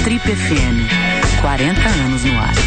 Trip FM, 40 anos no ar.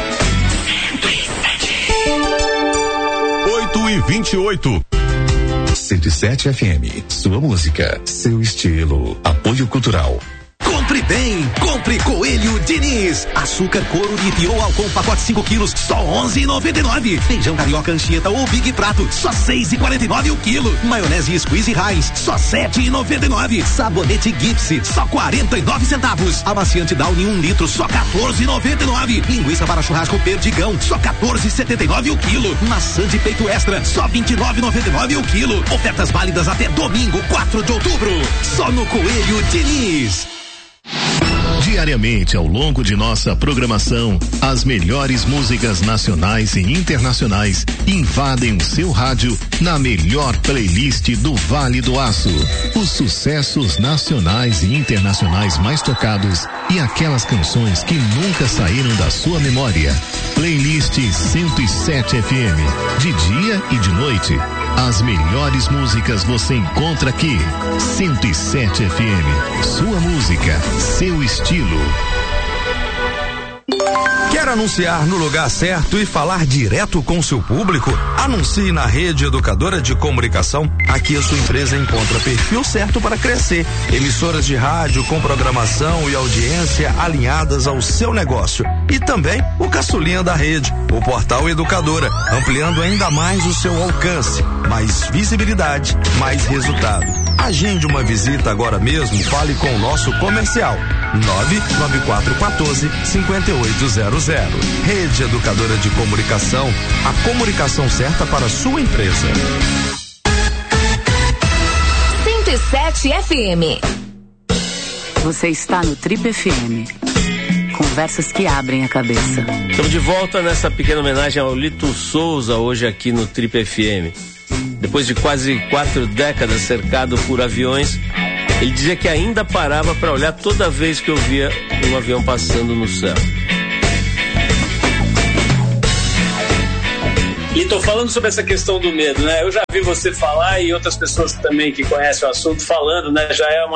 8h28. 107 FM, sua música, seu estilo. Apoio Cultural. Compre bem, compre Coelho Diniz. Açúcar Coro Lip ou Alcon pacote 5 quilos, só 11,99. Feijão carioca Anchieta ou Big Prato, só 6,49 o quilo. Maionese Squeeze Heinz, só 7,99. Sabonete Gipsy, só 49 centavos. Amaciante Downy 1 litro, só 14,99. Linguiça para churrasco Perdigão, só 14,79 o quilo. Maçã de peito extra, só 29,99 o quilo. Ofertas válidas até domingo, 4 de outubro. Só no Coelho Diniz. Diariamente, ao longo de nossa programação, as melhores músicas nacionais e internacionais invadem o seu rádio na melhor playlist do Vale do Aço. Os sucessos nacionais e internacionais mais tocados e aquelas canções que nunca saíram da sua memória. Playlist 107 FM. De dia e de noite, as melhores músicas você encontra aqui. 107 FM. Sua música, seu estilo. Quer anunciar no lugar certo e falar direto com seu público? Anuncie na Rede Educadora de Comunicação. Aqui a sua empresa encontra perfil certo para crescer. Emissoras de rádio com programação e audiência alinhadas ao seu negócio. E também o caçulinha da rede, o Portal Educadora, ampliando ainda mais o seu alcance. Mais visibilidade, mais resultado. Agende uma visita agora mesmo, fale com o nosso comercial. 99414-5800. Rede Educadora de Comunicação, a comunicação certa para a sua empresa. 107 FM. Você está no Trip FM. Conversas que abrem a cabeça. Estamos de volta nessa pequena homenagem ao Lito Souza, hoje aqui no Trip FM. Depois de quase 4 décadas cercado por aviões, ele dizia que ainda parava para olhar toda vez que eu via um avião passando no céu. E tô falando sobre essa questão do medo, né? Eu já vi você falar e outras pessoas também que conhecem o assunto falando, né? Já é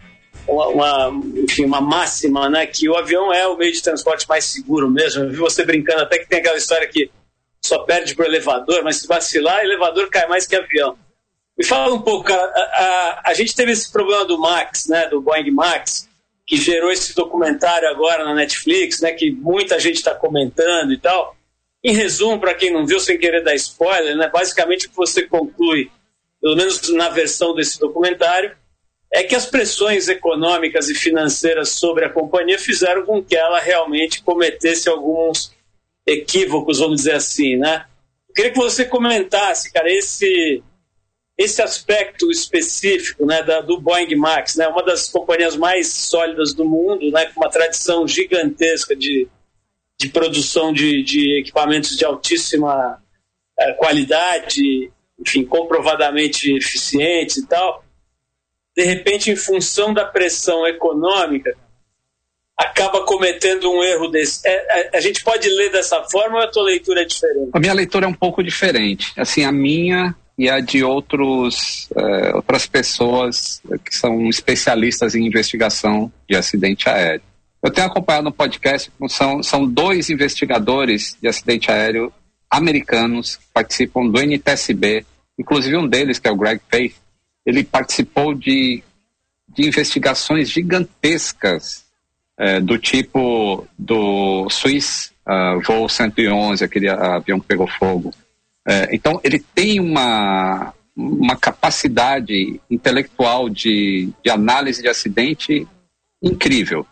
uma máxima, né? Que o avião é o meio de transporte mais seguro mesmo. Eu vi você brincando até que tem aquela história que só perde pro elevador, mas se vacilar, elevador cai mais que avião. Me fala um pouco, cara, a gente teve esse problema do Max, né? Do Boeing Max, que gerou esse documentário agora na Netflix, né? Que muita gente está comentando e tal. Em resumo, para quem não viu, sem querer dar spoiler, né? Basicamente o que você conclui, pelo menos na versão desse documentário, é que as pressões econômicas e financeiras sobre a companhia fizeram com que ela realmente cometesse alguns equívocos, vamos dizer assim, né? Eu queria que você comentasse, cara, esse aspecto específico, né, do Boeing Max, né? Uma das companhias mais sólidas do mundo, né? Com uma tradição gigantesca de produção de equipamentos de altíssima qualidade, enfim, comprovadamente eficientes e tal. De repente, em função da pressão econômica, acaba cometendo um erro desse. A gente pode ler dessa forma ou a tua leitura é diferente? A minha leitura é um pouco diferente. Assim, a minha e a de outras pessoas que são especialistas em investigação de acidente aéreo. Eu tenho acompanhado no podcast, são 2 investigadores de acidente aéreo americanos que participam do NTSB, inclusive um deles, que é o Greg Faith, ele participou de investigações gigantescas do tipo do Swiss voo 111, aquele avião que pegou fogo. Então, ele tem uma capacidade intelectual de análise de acidente incrível.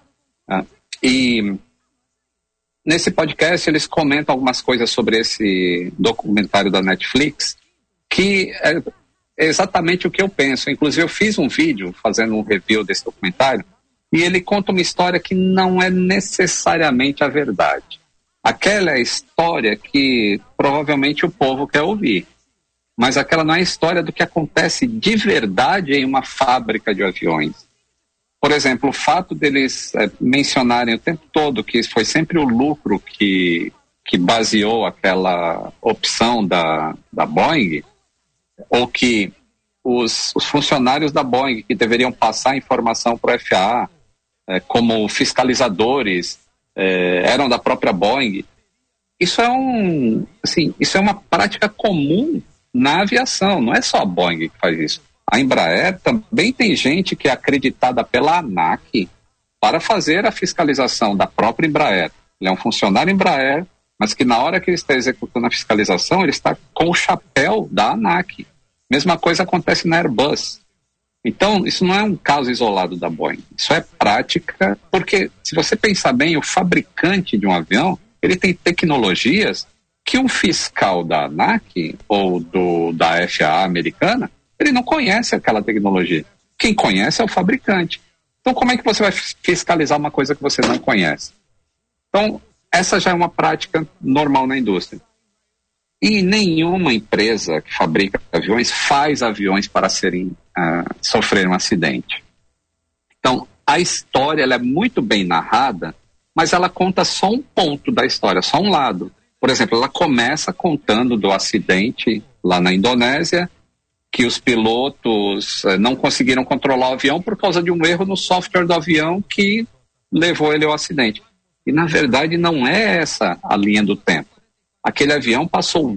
E nesse podcast eles comentam algumas coisas sobre esse documentário da Netflix, que é exatamente o que eu penso. Inclusive eu fiz um vídeo fazendo um review desse documentário e ele conta uma história que não é necessariamente a verdade. Aquela é a história que provavelmente o povo quer ouvir, mas aquela não é a história do que acontece de verdade em uma fábrica de aviões. Por exemplo, o fato deles mencionarem o tempo todo que foi sempre o lucro que baseou aquela opção da Boeing, ou que os funcionários da Boeing que deveriam passar a informação para o FAA como fiscalizadores, eram da própria Boeing. Isso é uma prática comum na aviação, não é só a Boeing que faz isso. A Embraer também tem gente que é acreditada pela ANAC para fazer a fiscalização da própria Embraer. Ele é um funcionário Embraer, mas que na hora que ele está executando a fiscalização, ele está com o chapéu da ANAC. Mesma coisa acontece na Airbus. Então, isso não é um caso isolado da Boeing. Isso é prática, porque se você pensar bem, o fabricante de um avião, ele tem tecnologias que um fiscal da ANAC ou da FAA americana, ele não conhece aquela tecnologia. Quem conhece é o fabricante. Então, como é que você vai fiscalizar uma coisa que você não conhece? Então, essa já é uma prática normal na indústria. E nenhuma empresa que fabrica aviões faz aviões para sofrer um acidente. Então, a história ela é muito bem narrada, mas ela conta só um ponto da história, só um lado. Por exemplo, ela começa contando do acidente lá na Indonésia, que os pilotos não conseguiram controlar o avião por causa de um erro no software do avião que levou ele ao acidente. E, na verdade, não é essa a linha do tempo. Aquele avião passou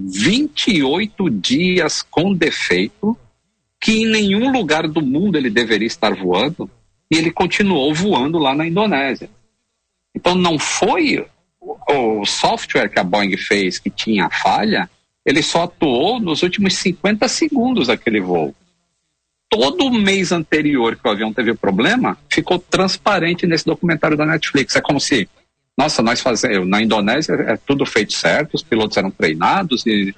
28 dias com defeito, que em nenhum lugar do mundo ele deveria estar voando, e ele continuou voando lá na Indonésia. Então não foi o software que a Boeing fez que tinha falha, ele só atuou nos últimos 50 segundos daquele voo. Todo o mês anterior que o avião teve problema, ficou transparente nesse documentário da Netflix. É como se, nossa, na Indonésia é tudo feito certo, os pilotos eram treinados e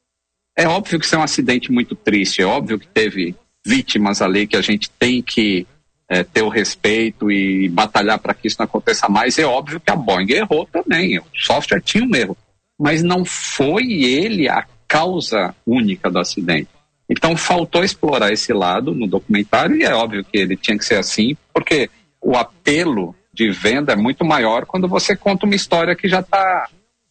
é óbvio que isso é um acidente muito triste, é óbvio que teve vítimas ali que a gente tem que ter o respeito e batalhar para que isso não aconteça mais. É óbvio que a Boeing errou também, o software tinha um erro, mas não foi ele a causa única do acidente. Então faltou explorar esse lado no documentário e é óbvio que ele tinha que ser assim, porque o apelo de venda é muito maior quando você conta uma história que já está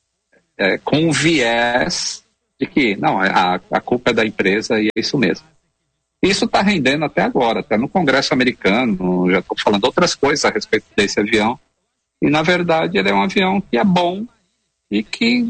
com um viés de que não, a culpa é da empresa e é isso mesmo. Isso está rendendo até agora, até no Congresso americano, já estou falando outras coisas a respeito desse avião. E, na verdade, ele é um avião que é bom e que,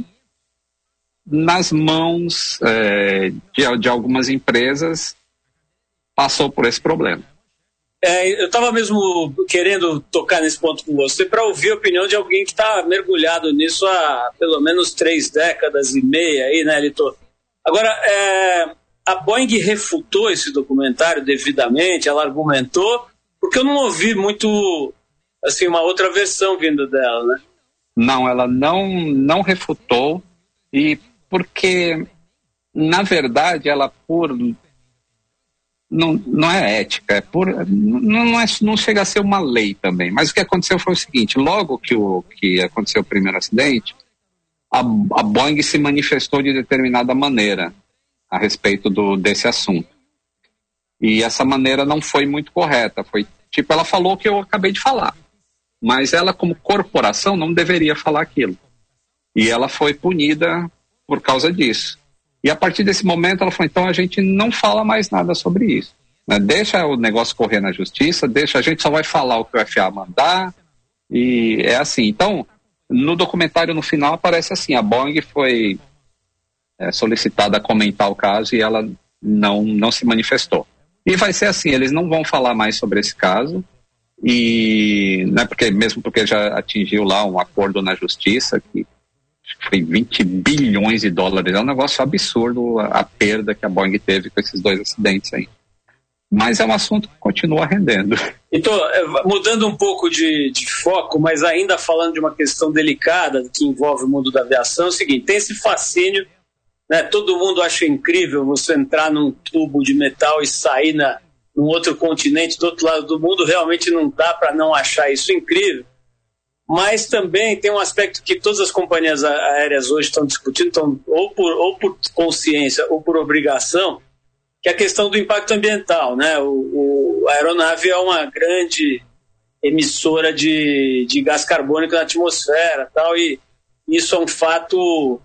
nas mãos de algumas empresas, passou por esse problema. Eu estava mesmo querendo tocar nesse ponto com você para ouvir a opinião de alguém que está mergulhado nisso há pelo menos 3 décadas e meia, aí, né, Lito? Agora, a Boeing refutou esse documentário devidamente, ela argumentou, porque eu não ouvi muito, assim, uma outra versão vindo dela, né? Não, ela não refutou, e porque, na verdade, ela não é ética, não chega a ser uma lei também, mas o que aconteceu foi o seguinte: logo que aconteceu o primeiro acidente, a Boeing se manifestou de determinada maneira a respeito desse assunto. E essa maneira não foi muito correta. Foi tipo, ela falou o que eu acabei de falar, mas ela, como corporação, não deveria falar aquilo. E ela foi punida por causa disso. E a partir desse momento ela falou, então a gente não fala mais nada sobre isso, né? Deixa o negócio correr na justiça, a gente só vai falar o que o FAA mandar, e é assim. Então, no documentário, no final, aparece assim, a Boeing foi solicitada a comentar o caso e ela não se manifestou. E vai ser assim, eles não vão falar mais sobre esse caso, e mesmo porque já atingiu lá um acordo na justiça, que foi 20 bilhões de dólares, é um negócio absurdo a perda que a Boeing teve com esses 2 acidentes aí. Mas é um assunto que continua rendendo. Então, mudando um pouco de foco, mas ainda falando de uma questão delicada que envolve o mundo da aviação, é o seguinte, tem esse fascínio, né? Todo mundo acha incrível você entrar num tubo de metal e sair num outro continente, do outro lado do mundo. Realmente não dá para não achar isso incrível. Mas também tem um aspecto que todas as companhias aéreas hoje estão discutindo, ou por consciência ou por obrigação, que é a questão do impacto ambiental, né? A aeronave é uma grande emissora de gás carbônico na atmosfera, tal, e isso é um fato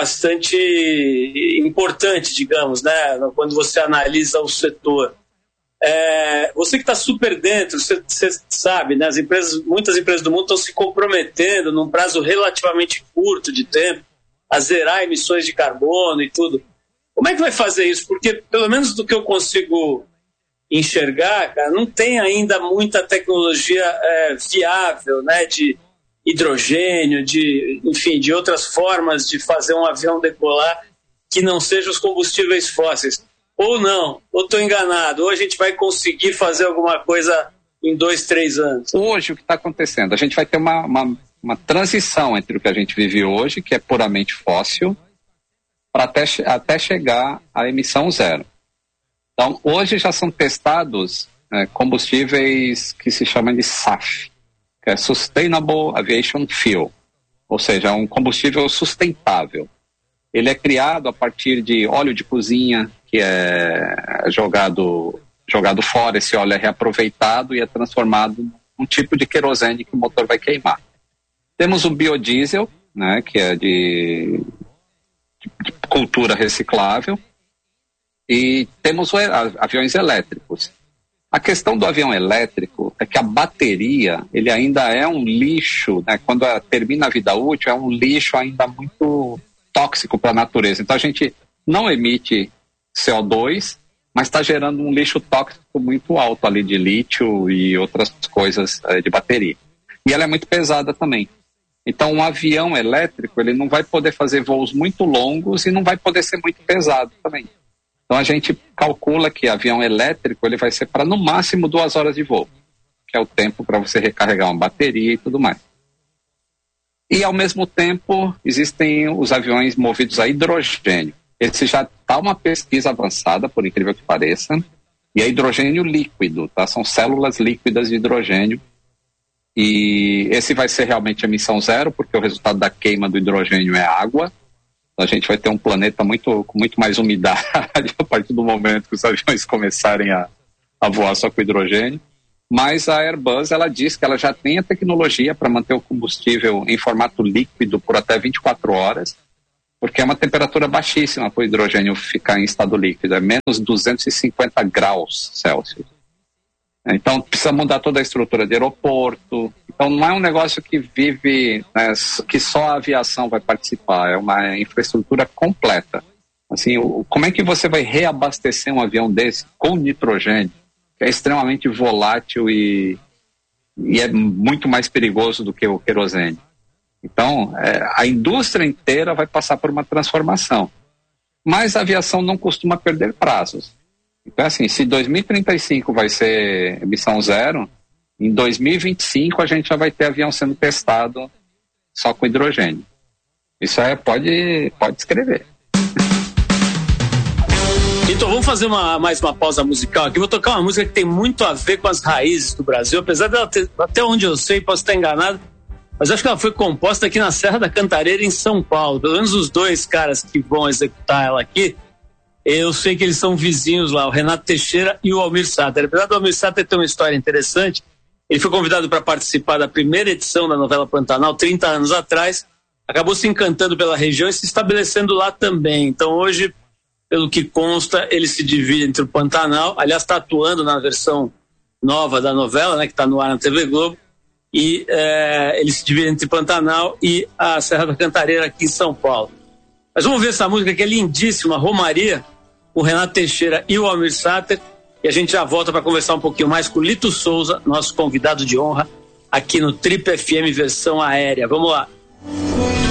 bastante importante, digamos, né? Quando você analisa o setor. Você que está super dentro, você sabe, né? Muitas empresas do mundo estão se comprometendo num prazo relativamente curto de tempo a zerar emissões de carbono e tudo. Como é que vai fazer isso? Porque, pelo menos do que eu consigo enxergar, cara, não tem ainda muita tecnologia viável, né? De hidrogênio, de outras formas de fazer um avião decolar que não sejam os combustíveis fósseis. Ou não, ou estou enganado, ou a gente vai conseguir fazer alguma coisa em 2-3 anos. Hoje, o que está acontecendo? A gente vai ter uma transição entre o que a gente vive hoje, que é puramente fóssil, para até chegar à emissão zero. Então, hoje já são testados combustíveis que se chamam de SAF, que é Sustainable Aviation Fuel, ou seja, um combustível sustentável. Ele é criado a partir de óleo de cozinha, que é jogado fora, esse óleo é reaproveitado e é transformado num tipo de querosene que o motor vai queimar. Temos o biodiesel, né, que é de cultura reciclável, e temos aviões elétricos. A questão do avião elétrico é que a bateria, ele ainda é um lixo, né, quando termina a vida útil, é um lixo ainda muito tóxico para a natureza. Então a gente não emite CO2, mas está gerando um lixo tóxico muito alto ali de lítio e outras coisas de bateria. E ela é muito pesada também. Então um avião elétrico, ele não vai poder fazer voos muito longos e não vai poder ser muito pesado também. Então a gente calcula que avião elétrico, ele vai ser para no máximo 2 horas de voo, que é o tempo para você recarregar uma bateria e tudo mais. E, ao mesmo tempo, existem os aviões movidos a hidrogênio. Esse já está uma pesquisa avançada, por incrível que pareça, e é hidrogênio líquido, tá? São células líquidas de hidrogênio. E esse vai ser realmente emissão zero, porque o resultado da queima do hidrogênio é água. A gente vai ter um planeta com muito mais umidade a partir do momento que os aviões começarem a voar só com hidrogênio. Mas a Airbus, ela diz que ela já tem a tecnologia para manter o combustível em formato líquido por até 24 horas, porque é uma temperatura baixíssima para o hidrogênio ficar em estado líquido, é menos 250 graus Celsius. Então precisa mudar toda a estrutura de aeroporto. Então não é um negócio que vive, né, que só a aviação vai participar, é uma infraestrutura completa. Assim, como é que você vai reabastecer um avião desse com nitrogênio, que é extremamente volátil e é muito mais perigoso do que o querosene? Então, a indústria inteira vai passar por uma transformação. Mas a aviação não costuma perder prazos. Então, assim, se 2035 vai ser emissão zero, em 2025 a gente já vai ter avião sendo testado só com hidrogênio. Isso aí pode escrever. Então vamos fazer mais uma pausa musical aqui. Vou tocar uma música que tem muito a ver com as raízes do Brasil, apesar dela ter, até onde eu sei, posso estar enganado, mas acho que ela foi composta aqui na Serra da Cantareira, em São Paulo. Pelo menos os 2 caras que vão executar ela aqui, eu sei que eles são vizinhos lá, o Renato Teixeira e o Almir Sater. Apesar do Almir Sater ter uma história interessante, ele foi convidado para participar da primeira edição da novela Pantanal, 30 anos atrás, acabou se encantando pela região e se estabelecendo lá também. Então hoje, pelo que consta, ele se divide entre o Pantanal, aliás, está atuando na versão nova da novela, né, que está no ar na TV Globo, e ele se divide entre Pantanal e a Serra da Cantareira aqui em São Paulo. Mas vamos ver essa música que é lindíssima, Romaria, o Renato Teixeira e o Almir Sater, e a gente já volta para conversar um pouquinho mais com o Lito Souza, nosso convidado de honra, aqui no Trip FM versão aérea. Vamos lá.